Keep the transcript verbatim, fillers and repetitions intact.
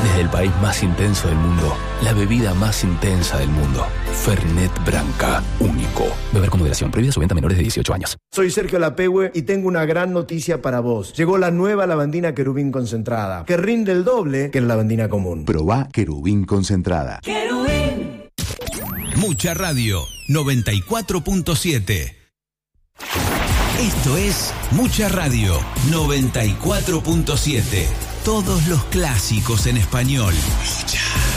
Desde el país más intenso del mundo, la bebida más intensa del mundo. Fernet Branca, único. Beber con moderación. Prohibida su venta a menores de dieciocho años. Soy Sergio Lapehue y tengo una gran noticia para vos. Llegó la nueva lavandina Querubín concentrada, que rinde el doble que la lavandina común. Probá Querubín concentrada. Querubín. Mucha Radio, noventa y cuatro punto siete. Esto es Mucha Radio, noventa y cuatro punto siete. Todos los clásicos en español. Mucha.